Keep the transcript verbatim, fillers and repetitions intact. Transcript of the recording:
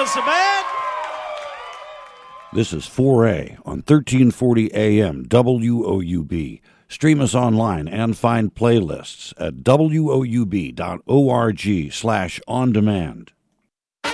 us, man. This is four A on thirteen forty A M W O U B. Stream us online and find playlists at W O U B dot org slash on demand.